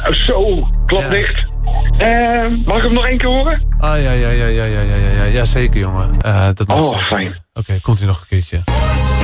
Zo, klapdicht. Ja. Mag ik hem nog één keer horen? Ah, ja, zeker jongen. Dat mag fijn. Oké, komt hij nog een keertje.